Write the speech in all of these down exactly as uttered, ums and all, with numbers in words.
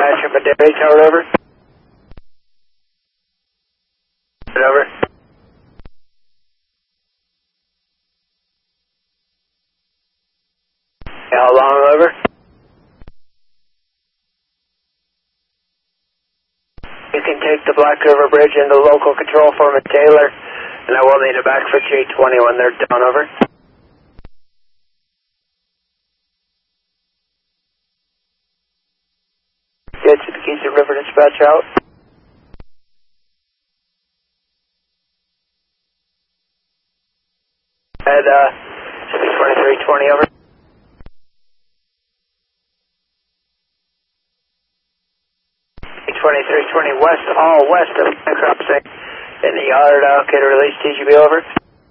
dispatcher, Madera Tower, over. Over. How long, over? You can take the Black River Bridge into local control for Miss Taylor, and I will need a back for J twenty when they're done, over. Get to the Keystone River dispatch out. And, uh, twenty-three twenty, over. twenty-three twenty west, all west of the crossing in the yard. Uh, okay, to release T G B, over.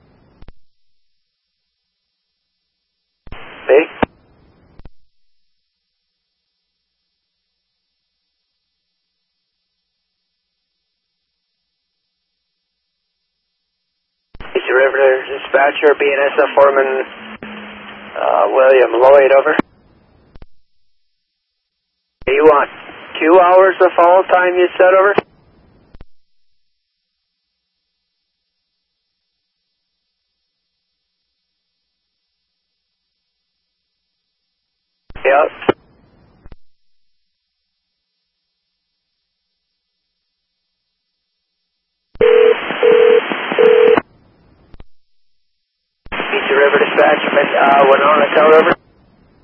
B. Keystone River dispatcher, B N S F Foreman uh, William Lloyd, over. Do you want two hours of fall time, you said, over? Yep. Keystone River dispatch, uh, Winona Tower, over.